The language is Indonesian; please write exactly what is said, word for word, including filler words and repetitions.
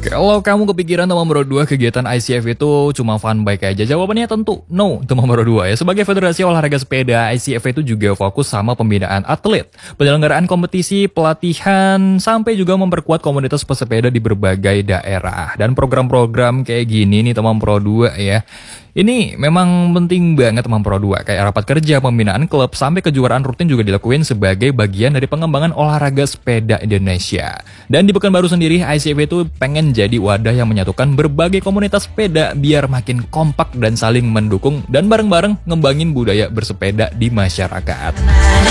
Kalau kamu kepikiran teman Bro dua kegiatan I C F itu cuma fun bike aja, jawabannya tentu no teman Bro dua ya. Sebagai federasi olahraga sepeda, I C F itu juga fokus sama pembinaan atlet, penyelenggaraan kompetisi, pelatihan, sampai juga memperkuat komunitas pesepeda di berbagai daerah. Dan program-program kayak gini nih teman Pro dua ya, ini memang penting banget teman Pro dua. Kayak rapat kerja, pembinaan klub, sampai kejuaraan rutin juga dilakuin sebagai bagian dari pengembangan olahraga sepeda Indonesia. Dan di Pekanbaru sendiri, I C F itu pengen jadi wadah yang menyatukan berbagai komunitas sepeda biar makin kompak dan saling mendukung dan bareng-bareng ngembangin budaya bersepeda di masyarakat.